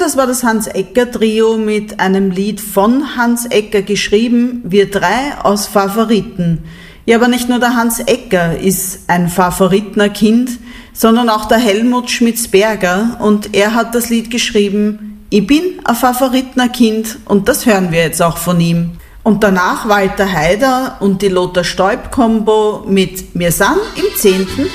das war das Hans-Egger-Trio mit einem Lied von Hans Egger geschrieben, wir drei aus Favoriten. Ja, aber nicht nur der Hans Egger ist ein Favoritnerkind, sondern auch der Helmut Schmitz-Berger, und er hat das Lied geschrieben, ich bin ein Favoritnerkind, und das hören wir jetzt auch von ihm. Und danach Walter Haider und die Lothar Stäub-Kombo mit Wir sind im 10.